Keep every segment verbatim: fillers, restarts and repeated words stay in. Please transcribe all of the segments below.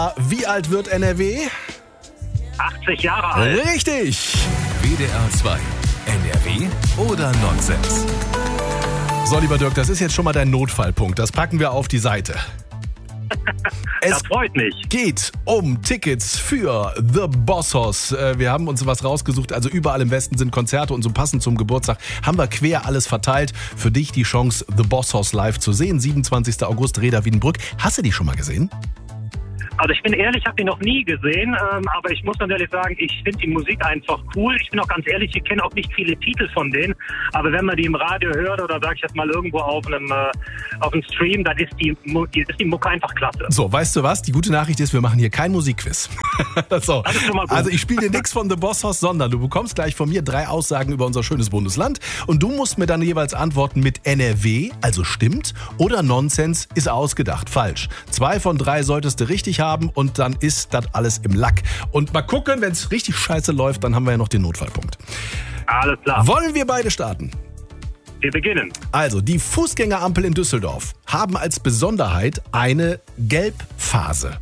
Wie alt wird N R W? achtzig Jahre alt. Richtig. W D R zwei. N R W oder Nonsens? So, lieber Dirk, das ist jetzt schon mal dein Notfallpunkt. Das packen wir auf die Seite. Es Das freut mich. geht um Tickets für The Boss Hoss. Wir haben uns was rausgesucht. Also überall im Westen sind Konzerte und so passend zum Geburtstag haben wir quer alles verteilt. Für dich die Chance, The Boss Hoss live zu sehen. siebenundzwanzigster August, Reda Wiedenbrück. Hast du die schon mal gesehen? Also ich bin ehrlich, ich habe die noch nie gesehen, ähm, aber ich muss ganz ehrlich sagen, ich finde die Musik einfach cool. Ich bin auch ganz ehrlich, ich kenne auch nicht viele Titel von denen, aber wenn man die im Radio hört oder sag ich jetzt mal irgendwo auf einem äh, auf einem Stream, dann ist die, die, ist die Mucke einfach klasse. So, weißt du was? Die gute Nachricht ist, wir machen hier kein Musikquiz. so. Das ist schon mal gut. Also ich spiele dir nichts von The Boss Hoss, sondern du bekommst gleich von mir drei Aussagen über unser schönes Bundesland und du musst mir dann jeweils antworten mit N R W, also stimmt, oder Nonsens, ist ausgedacht, falsch. Zwei von drei solltest du richtig haben und dann ist das alles im Lack. Und mal gucken, wenn es richtig scheiße läuft, dann haben wir ja noch den Notfallpunkt. Alles klar. Wollen wir beide starten? Wir beginnen. Also, die Fußgängerampel in Düsseldorf haben als Besonderheit eine Gelbphase.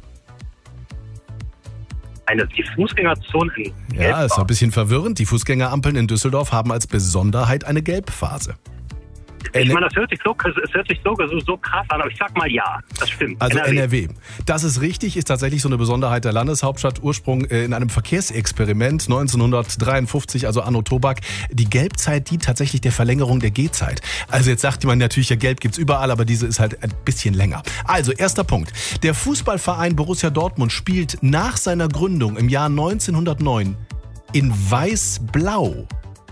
Eine, die Fußgängerzone in Ja, ist ein bisschen verwirrend. Die Fußgängerampeln in Düsseldorf haben als Besonderheit eine Gelbphase. Ich meine, das hört sich, so, es hört sich so, so, so krass an, aber ich sag mal ja, das stimmt. Also N R W. N R W. Das ist richtig, ist tatsächlich so eine Besonderheit der Landeshauptstadt. Ursprung in einem Verkehrsexperiment neunzehnhundertdreiundfünfzig, also Anno Tobak. Die Gelbzeit dient tatsächlich der Verlängerung der Gehzeit. Also jetzt sagt man natürlich, ja, Gelb gibt's überall, aber diese ist halt ein bisschen länger. Also erster Punkt. Der Fußballverein Borussia Dortmund spielt nach seiner Gründung im Jahr neunzehnhundertneun in Weiß-Blau.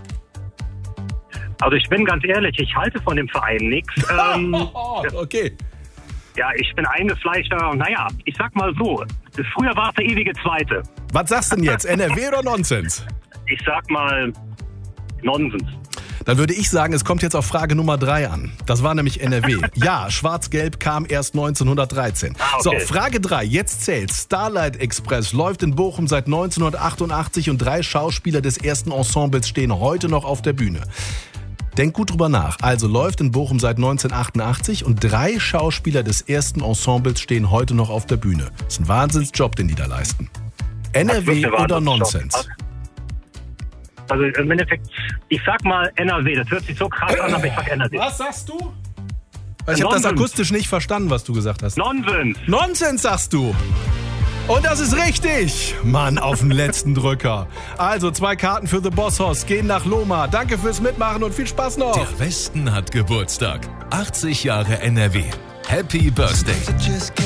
Also ich bin ganz ehrlich, ich halte von dem Verein nichts. Ähm, okay. ja, ich bin eingefleischter und naja, ich sag mal so, früher war es der ewige Zweite. Was sagst du denn jetzt? N R W oder Nonsens? Ich sag mal Nonsens. Dann würde ich sagen, es kommt jetzt auf Frage Nummer drei an. Das war nämlich N R W. Ja, Schwarz-Gelb kam erst neunzehnhundertdreizehn. Ah, okay. So, Frage drei. Jetzt zählt's. Starlight Express läuft in Bochum seit neunzehnhundertachtundachtzig und drei Schauspieler des ersten Ensembles stehen heute noch auf der Bühne. Denk gut drüber nach. Also läuft in Bochum seit neunzehnhundertachtundachtzig und drei Schauspieler des ersten Ensembles stehen heute noch auf der Bühne. Das ist ein Wahnsinnsjob, den die da leisten. N R W oder Nonsens? Also im Endeffekt, ich sag mal N R W. Das hört sich so krass an, aber ich sag N R W. Was sagst du? Ich habe das akustisch nicht verstanden, was du gesagt hast. Nonsens. Nonsens sagst du. Und das ist richtig. Mann, auf den letzten Drücker. Also zwei Karten für The Boss Hoss gehen nach Lohmar. Danke fürs Mitmachen und viel Spaß noch. Der Westen hat Geburtstag. achtzig Jahre N R W. Happy Birthday.